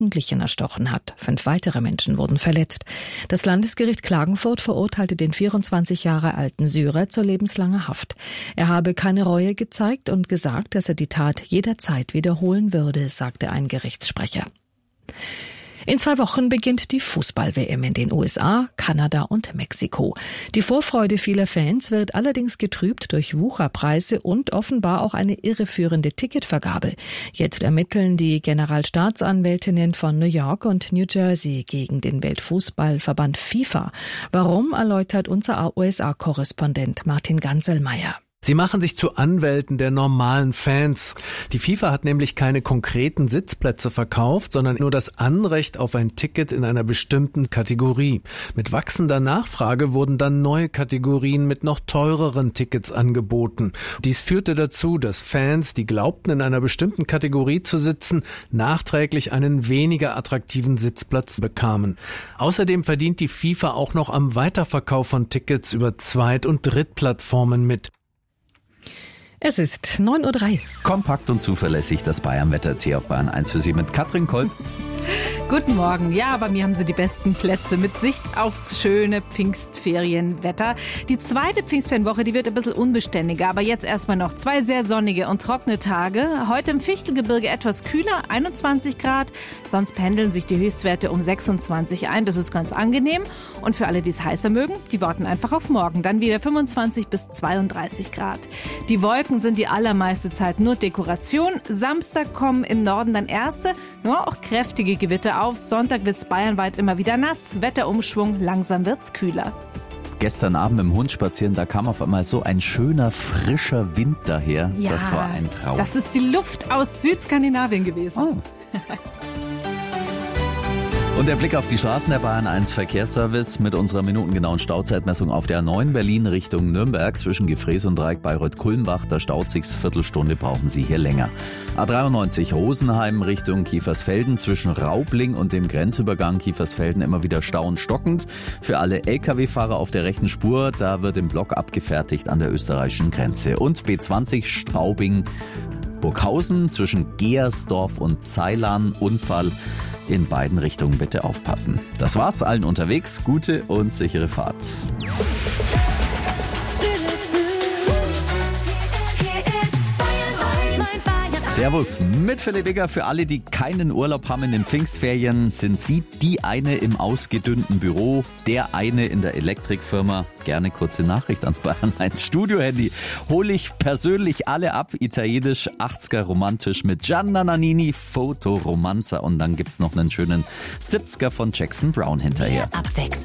Jugendlichen erstochen hat. 5 weitere Menschen wurden verletzt. Das Landesgericht Klagenfurt verurteilte den 24 Jahre alten Syrer zur lebenslanger Haft. Er habe keine Reue gezeigt und gesagt, dass er die Tat jederzeit wiederholen würde, sagte ein Gerichtssprecher. In 2 Wochen beginnt die Fußball-WM in den USA, Kanada und Mexiko. Die Vorfreude vieler Fans wird allerdings getrübt durch Wucherpreise und offenbar auch eine irreführende Ticketvergabe. Jetzt ermitteln die Generalstaatsanwältinnen von New York und New Jersey gegen den Weltfußballverband FIFA. Warum, erläutert unser USA-Korrespondent Martin Ganselmeier. Sie machen sich zu Anwälten der normalen Fans. Die FIFA hat nämlich keine konkreten Sitzplätze verkauft, sondern nur das Anrecht auf ein Ticket in einer bestimmten Kategorie. Mit wachsender Nachfrage wurden dann neue Kategorien mit noch teureren Tickets angeboten. Dies führte dazu, dass Fans, die glaubten, in einer bestimmten Kategorie zu sitzen, nachträglich einen weniger attraktiven Sitzplatz bekamen. Außerdem verdient die FIFA auch noch am Weiterverkauf von Tickets über Zweit- und Drittplattformen mit. Es ist 9:03 Uhr. Kompakt und zuverlässig das Bayern-Wetter auf Bayern 1 für Sie mit Katrin Kolb. Guten Morgen. Ja, bei mir haben Sie die besten Plätze mit Sicht aufs schöne Pfingstferienwetter. Die zweite Pfingstferienwoche, die wird ein bisschen unbeständiger, aber jetzt erstmal noch 2 sehr sonnige und trockene Tage. Heute im Fichtelgebirge etwas kühler, 21 Grad. Sonst pendeln sich die Höchstwerte um 26 ein. Das ist ganz angenehm. Und für alle, die es heißer mögen, die warten einfach auf morgen. Dann wieder 25 bis 32 Grad. Die Wolken sind die allermeiste Zeit nur Dekoration. Samstag kommen im Norden dann erste, nur auch kräftige Gewitter auf. Sonntag wird's bayernweit immer wieder nass. Wetterumschwung, langsam wird's kühler. Gestern Abend mit dem Hund spazieren, da kam auf einmal so ein schöner, frischer Wind daher. Ja, das war ein Traum. Das ist die Luft aus Südskandinavien gewesen. Oh. Und der Blick auf die Straßen der Bayern 1 Verkehrsservice mit unserer minutengenauen Stauzeitmessung auf der A9 Berlin Richtung Nürnberg zwischen Gefrees und Dreieck Bayreuth-Kulmbach. Da staut sich's, Viertelstunde brauchen Sie hier länger. A93 Rosenheim Richtung Kiefersfelden zwischen Raubling und dem Grenzübergang Kiefersfelden immer wieder Stau und stockend. Für alle Lkw-Fahrer auf der rechten Spur, da wird im Block abgefertigt an der österreichischen Grenze. Und B20 Straubing Burghausen zwischen Geersdorf und Zeilan, Unfall. In beiden Richtungen bitte aufpassen. Das war's, allen unterwegs. Gute und sichere Fahrt. Servus mit Philipp Egger. Für alle, die keinen Urlaub haben in den Pfingstferien, sind Sie die eine im ausgedünnten Büro, der eine in der Elektrikfirma. Gerne kurze Nachricht ans Bayern 1 Studio-Handy. Hole ich persönlich alle ab. Italienisch, 80er romantisch mit Gianna Nannini, Fotoromanza. Und dann gibt's noch einen schönen 70er von Jackson Brown hinterher.